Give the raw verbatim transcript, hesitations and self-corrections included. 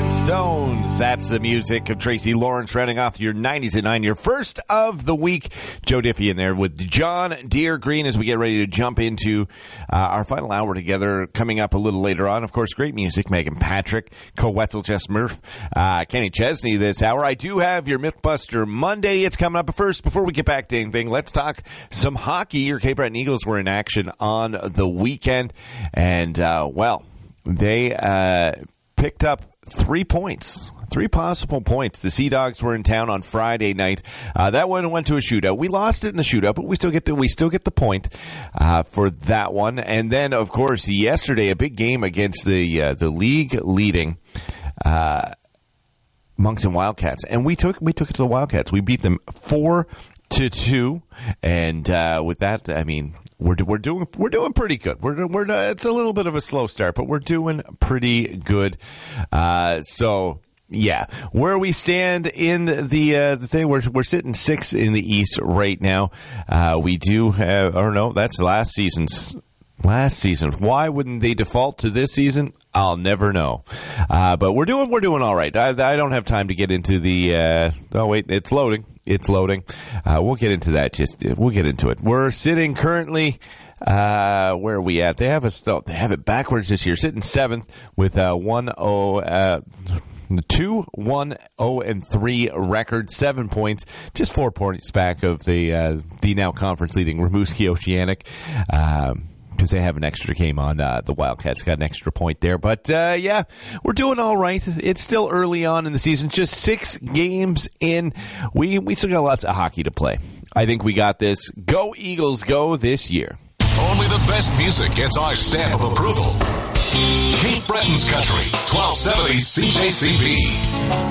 Rolling Stones. That's the music of Tracy Lawrence running off your nineties at nine. Your first of the week. Joe Diffie in there with John Deere Green as we get ready to jump into uh, our final hour together. Coming up a little later on, of course, great music. Megan Patrick, Co Wetzel, Jess Murph, uh, Kenny Chesney this hour. I do have your Mythbuster Monday. It's coming up. But first, before we get back to anything, let's talk some hockey. Your Cape Breton Eagles were in action on the weekend. And, uh, well, they uh, picked up three points. Three possible points. The Sea Dogs were in town on Friday night. Uh, that one went to a shootout. We lost it in the shootout, but we still get the we still get the point uh, for that one. And then, of course, yesterday a big game against the uh, the league leading uh, Moncton Wildcats, and we took we took it to the Wildcats. We beat them four to two, and uh, with that, I mean. We're we're doing we're doing pretty good. We're we're it's a little bit of a slow start, but we're doing pretty good. Uh, so yeah, where we stand in the uh, the thing, we're we're sitting sixth in the East right now. Uh, we do have, or no, that's last season's. Last season. Why wouldn't they default to this season? I'll never know. Uh, but we're doing we're doing all right. I, I don't have time to get into the. Uh, oh wait, it's loading. It's loading. Uh, we'll get into that. Just we'll get into it. We're sitting currently. Uh, where are we at? They have us. They have it backwards this year. Sitting seventh with a one oh. Uh, Two, one, oh, and three record, seven points, just four points back of the uh, the now conference leading Rimouski Oceanic. Um, because they have an extra game on uh, the Wildcats. Got an extra point there. But, uh, yeah, we're doing all right. It's still early on in the season. Just six games in. We, we still got lots of hockey to play. I think we got this. Go Eagles, go this year. Only the best music gets our stamp of approval. Cape Breton's Country, twelve seventy C J C B.